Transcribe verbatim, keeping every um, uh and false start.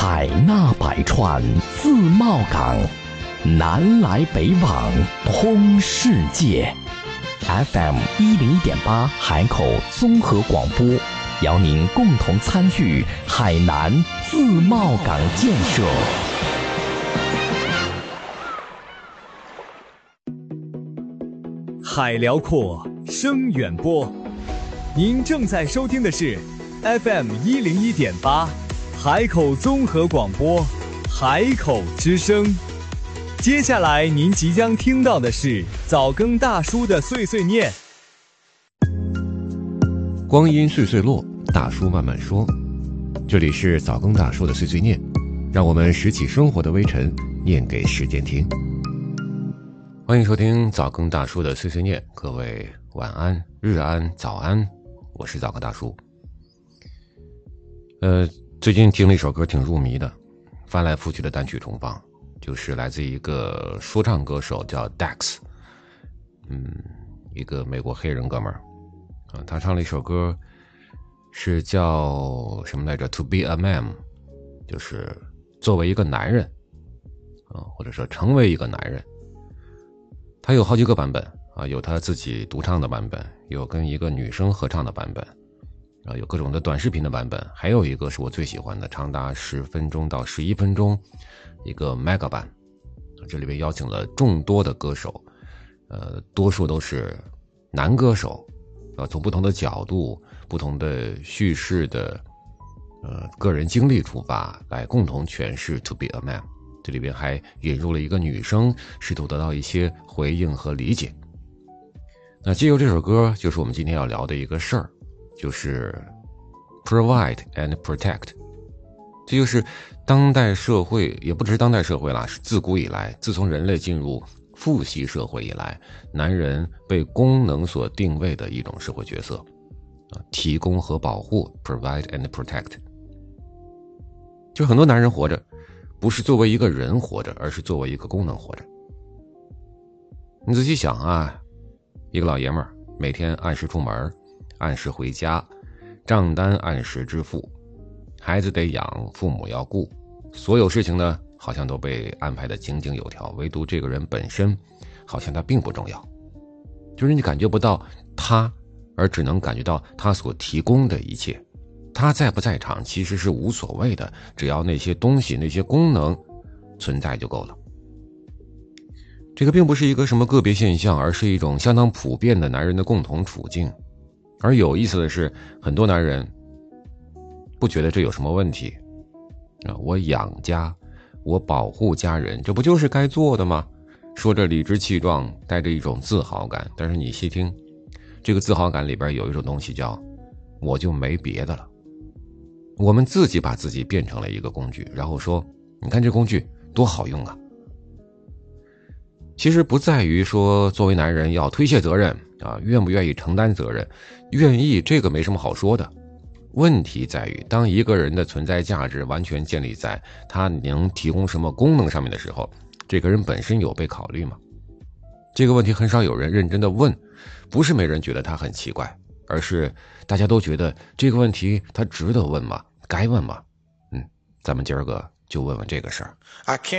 海纳百川，自贸港，南来北往，通世界。F M 一零一点八海口综合广播，邀您共同参与海南自贸港建设。 海辽阔，声远播。您正在收听的是 F M 一零一点八海口综合广播，海口之声。接下来您即将听到的是早更大叔的碎碎念。 光阴碎碎落，大叔慢慢说。这里是早更大叔的碎碎念，让我们拾起生活的微尘，念给时间听。欢迎收听早更大叔的碎碎念，各位晚安、日安、早安，我是早更大叔。呃，最近听了一首歌挺入迷的，翻来覆去的单曲重放，就是来自一个说唱歌手叫 Dax， 嗯，一个美国黑人哥们儿，啊，他唱了一首歌，是叫什么来着 ？To be a man， 就是作为一个男人，啊，或者说成为一个男人。他有好几个版本啊，有他自己独唱的版本，有跟一个女生合唱的版本，啊，有各种的短视频的版本，还有一个是我最喜欢的，长达十分钟到十一分钟，一个 mega 版。这里边邀请了众多的歌手，呃，多数都是男歌手，啊，从不同的角度、不同的叙事的，呃，个人经历出发，来共同诠释 To be a man。这里边还引入了一个女生，试图得到一些回应和理解。那借由这首歌，就是我们今天要聊的一个事儿，就是 provide and protect。这就是当代社会，也不只是当代社会啦，是自古以来，自从人类进入父系社会以来，男人被功能所定位的一种社会角色，啊，提供和保护 provide and protect。就很多男人活着，不是作为一个人活着，而是作为一个功能活着。你仔细想啊，一个老爷们儿每天按时出门，按时回家，账单按时支付，孩子得养，父母要顾，所有事情呢好像都被安排得井井有条，唯独这个人本身好像他并不重要，就是你感觉不到他，而只能感觉到他所提供的一切。他在不在场其实是无所谓的，只要那些东西、那些功能存在就够了。这个并不是一个什么个别现象，而是一种相当普遍的男人的共同处境。而有意思的是，很多男人不觉得这有什么问题啊，我养家，我保护家人，这不就是该做的吗？说着理直气壮，带着一种自豪感。但是你细听，这个自豪感里边有一种东西叫我就没别的了。我们自己把自己变成了一个工具，然后说你看这工具多好用啊。其实不在于说作为男人要推卸责任啊，愿不愿意承担责任，愿意这个没什么好说的。问题在于，当一个人的存在价值完全建立在他能提供什么功能上面的时候，这个人本身有被考虑吗？这个问题很少有人认真的问，不是没人觉得他很奇怪，而是大家都觉得这个问题他值得问吗？该问吗？嗯，咱们今儿个就问问这个事儿。